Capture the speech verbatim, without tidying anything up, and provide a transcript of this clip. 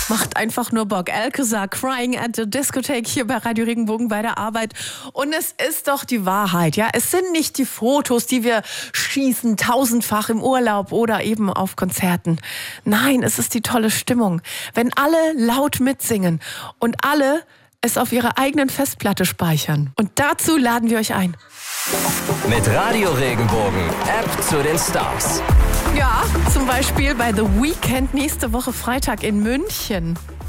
Macht einfach nur Bock. Alcazar, Crying at the Discotheque hier bei Radio Regenbogen bei der Arbeit. Und es ist doch die Wahrheit, ja. Es sind nicht die Fotos, die wir schießen, tausendfach im Urlaub oder eben auf Konzerten. Nein, es ist die tolle Stimmung. Wenn alle laut mitsingen und alle es auf ihrer eigenen Festplatte speichern. Und dazu laden wir euch ein. Mit Radio Regenbogen, App zu den Stars. Ja, zum Beispiel bei The Weeknd nächste Woche Freitag in München.